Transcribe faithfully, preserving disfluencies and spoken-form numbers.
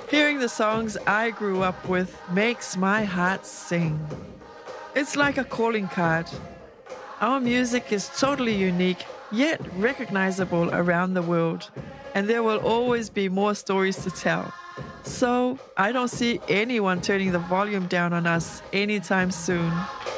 Hearing the songs I grew up with makes my heart sing. It's like a calling card. Our music is totally unique, yet recognizable around the world. And there will always be more stories to tell. So I don't see anyone turning the volume down on us anytime soon.